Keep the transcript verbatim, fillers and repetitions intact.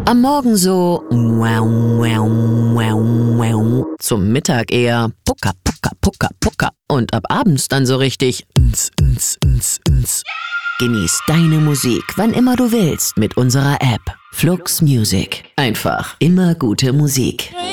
Am Morgen so wow, wow, wow, wow. Zum Mittag eher pucker, pucker, pucker, pucker. Und ab abends dann so richtig ns, ns, ns, ns. Genieß deine Musik, wann immer du willst, mit unserer App Flux Music. Einfach immer gute Musik.